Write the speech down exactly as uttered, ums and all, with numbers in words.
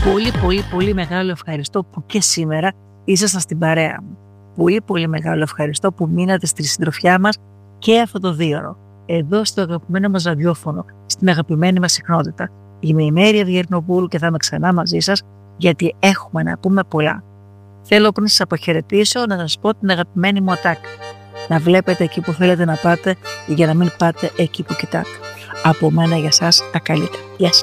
πολύ πολύ πολύ μεγάλο ευχαριστώ που και σήμερα ήσασταν στην παρέα μου. Πολύ πολύ μεγάλο ευχαριστώ που μείνατε στη συντροφιά μας και αυτό το δίωρο. Εδώ στο αγαπημένο μας ραδιόφωνο, στην αγαπημένη μας συχνότητα. Είμαι η Μέρη Αυγερνοπούλου και θα είμαι ξανά μαζί σας, γιατί έχουμε να πούμε πολλά. Θέλω πριν σας αποχαιρετήσω να σας πω την αγαπημένη μου ατάκα. Να βλέπετε εκεί που θέλετε να πάτε για να μην πάτε εκεί που κοιτάτε. Από μένα για σας τα καλύτερα. Γεια σας.